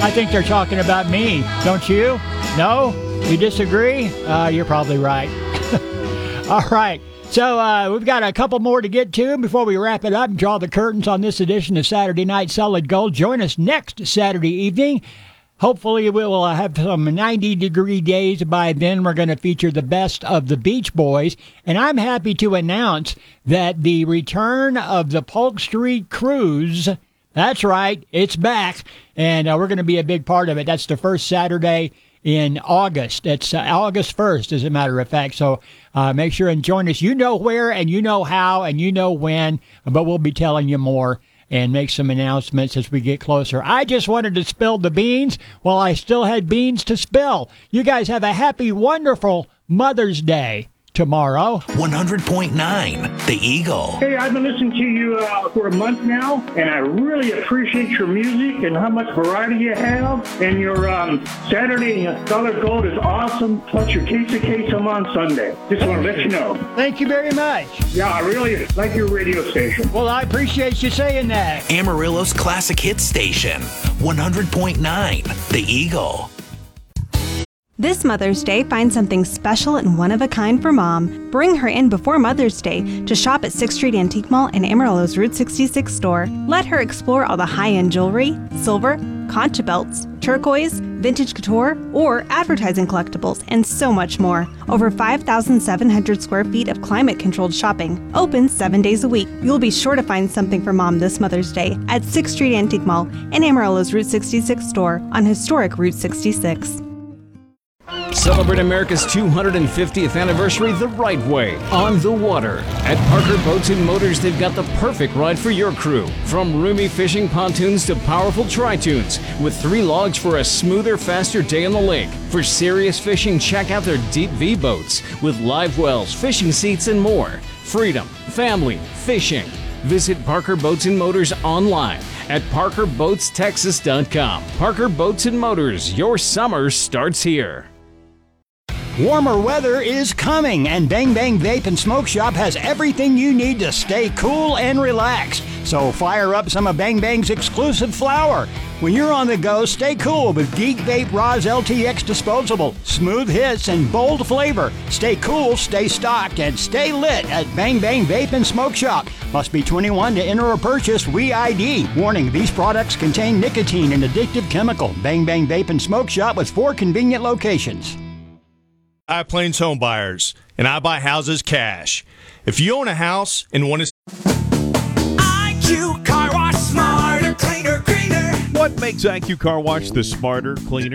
I think they're talking about me. Don't you? No? You disagree? You're probably right. All right. So we've got a couple more to get to before we wrap it up and draw the curtains on this edition of Saturday Night Solid Gold. Join us next Saturday evening. Hopefully we will have some 90-degree days by then. We're going to feature the best of the Beach Boys. And I'm happy to announce that the return of the Polk Street Cruise, that's right, it's back. And we're going to be a big part of it. That's the first Saturday in August. It's August 1st, as a matter of fact. So make sure and join us. You know where and you know how and you know when, but we'll be telling you more and make some announcements as we get closer. I just wanted to spill the beans while I still had beans to spill. You guys have a happy, wonderful Mother's Day tomorrow. 100.9 The Eagle. Hey, I've been listening to you for a month now, and I really appreciate your music and how much variety you have. And your Saturday Solid Gold is awesome, plus your Case of Queso on Sunday. Just want to let you know. Thank you very much. Yeah, I really like your radio station. Well, I appreciate you saying that. Amarillo's classic hit station, 100.9 The Eagle. This Mother's Day, find something special and one-of-a-kind for Mom. Bring her in before Mother's Day to shop at 6th Street Antique Mall and Amarillo's Route 66 store. Let her explore all the high-end jewelry, silver, concha belts, turquoise, vintage couture, or advertising collectibles, and so much more. Over 5,700 square feet of climate-controlled shopping. Open 7 days a week. You'll be sure to find something for Mom this Mother's Day at 6th Street Antique Mall and Amarillo's Route 66 store on historic Route 66. Celebrate America's 250th anniversary the right way, on the water. At Parker Boats and Motors, they've got the perfect ride for your crew. From roomy fishing pontoons to powerful tri-tunes, with 3 logs for a smoother, faster day on the lake. For serious fishing, check out their Deep V boats, with live wells, fishing seats, and more. Freedom, family, fishing. Visit Parker Boats and Motors online at parkerboatstexas.com. Parker Boats and Motors, your summer starts here. Warmer weather is coming, and Bang Bang Vape and Smoke Shop has everything you need to stay cool and relaxed. So fire up some of Bang Bang's exclusive flower. When you're on the go, stay cool with Geek Vape Roz LTX Disposable. Smooth hits and bold flavor. Stay cool, stay stocked, and stay lit at Bang Bang Vape and Smoke Shop. Must be 21 to enter or purchase WeID. Warning, these products contain nicotine and addictive chemical. Bang Bang Vape and Smoke Shop with 4 convenient locations. High Plains Home Buyers, and I buy houses cash. If you own a house and want to... IQ Car Wash, smarter, cleaner, greener. What makes IQ Car Wash the smarter, cleaner,